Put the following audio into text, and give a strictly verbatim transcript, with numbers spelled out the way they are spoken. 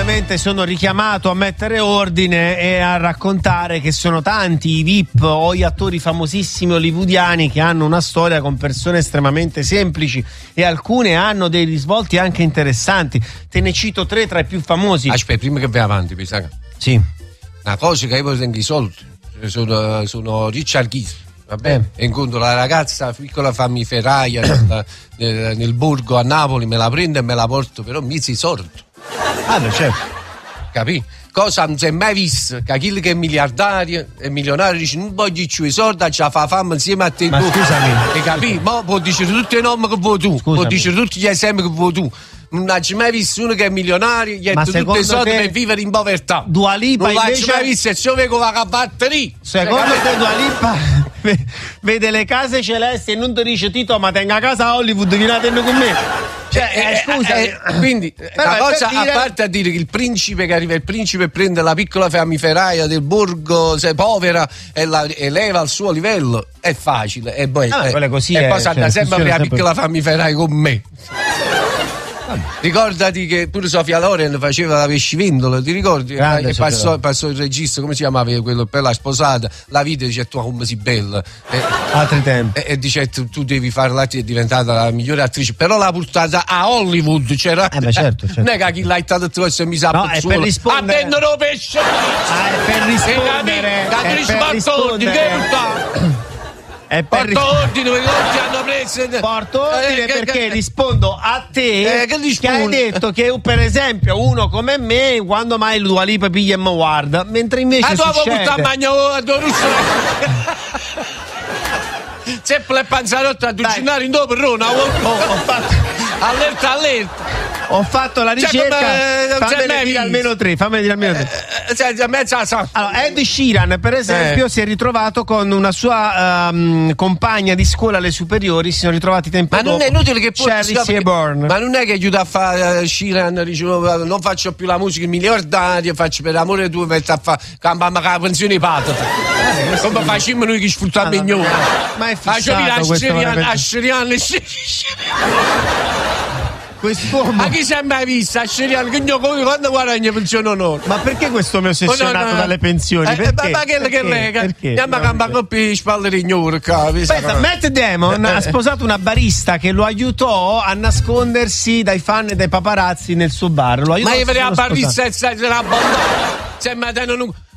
ovviamente sono richiamato a mettere ordine e a raccontare che sono tanti i V I P o gli attori famosissimi hollywoodiani che hanno una storia con persone estremamente semplici e alcune hanno dei risvolti anche interessanti. Te ne cito tre tra i più famosi. Aspetta, prima che vai avanti, mi sa. Sì. Una cosa che io tengo i soldi, sono, sono Richard Gere. Va bene, eh. Incontro la ragazza piccola fiammiferaia nel, nel, nel borgo a Napoli, me la prendo e me la porto, però mi si sordo. Ah, beh, certo. Capì? Cosa non si è mai visto? Che chi che è miliardario e milionario dice non voglio più i soldi, ci fa fame insieme a te. Ma tu. Scusami. E capì? Ma può dire tutti i nomi che vuoi tu, scusami. Può dire tutti gli esempi che vuoi tu. Non hai mai visto uno che è milionario, gli ha tutti i soldi per vivere in povertà. Dua Lipa non invece... l'hai mai visto, e se io vengo a batteria. Secondo te Dua Lipa vede le case celesti e non ti dice Tito ma tenga a casa a Hollywood, vieni a tenere con me. Cioè, eh, eh, scusa, eh, eh, quindi la cosa, dire... a parte a dire che il principe che arriva, il principe prende la piccola fiammiferaia del borgo, se povera, e la eleva al suo livello, è facile. E poi, ah, eh, così e è, poi cioè, anda sempre per la piccola fiammiferaia con me. Ricordati che pure Sofia Loren faceva la pescivendola, ti ricordi? Grande, e passò, passò il regista, come si chiamava quello per la sposata, la vita dice tu come sei bella e, altri tempi e, e dice tu, tu devi farla, è diventata la migliore attrice, però l'ha portata a Hollywood, c'era eh beh, certo, certo. non è che chi l'ha aiutato attraverso e mi sa no, è per rispondere a tenere pesce ah, è per rispondere è per rispondere è per porto ordine, perché oggi hanno preso porto ordine eh, perché che, rispondo a te eh, che, che hai detto che per esempio uno come me quando mai il Dua Lipa piglia e mi guarda, mentre invece ah, succede a magno a sempre le panzarotte a ducinare in dopo Rona ho, ho fatto allerta allerta ho fatto la ricerca, cioè, fammene dire almeno tre, fammene dire almeno tre. Eh, cioè, mezza, allora, Ed Sheeran, per esempio, eh. si è ritrovato con una sua um, compagna di scuola alle superiori, si sono ritrovati tempo ma dopo. Non è inutile che poi Cherry Seaborn. Ma non è che aiuta a fare uh, Sheeran, dice, non faccio più la musica miliardaria, faccio per amore tuo, metto a fare campamma con la pensione patata. Eh, come facciamo noi che sfruttiamo il ah, ma è fissato questo a Sheeran quest'uomo. Ma chi si è mai visto a Sherian che quando guadagna pensione onore? Ma perché questo mi è ossessionato oh, no, no. dalle pensioni? Eh, perché? Ma che perché? che rega? Perché? Andiamo a campare con i spallerignori. Aspetta, Matt Damon ha sposato una barista che lo aiutò a nascondersi dai fan e dai paparazzi nel suo bar. Lo ma io vedevo la barista e la bontà. Se mi danno